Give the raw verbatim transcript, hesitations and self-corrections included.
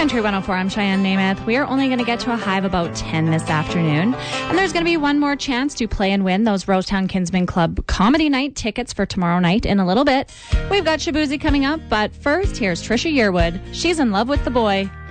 Country one oh four, I'm Cheyenne Namath. We are only going to get to a high of about ten this afternoon. And there's going to be one more chance to play and win those Rosetown Kinsman Club Comedy Night tickets for tomorrow night in a little bit. We've got Shabuzi coming up, but first, here's Trisha Yearwood. She's in love with the boy.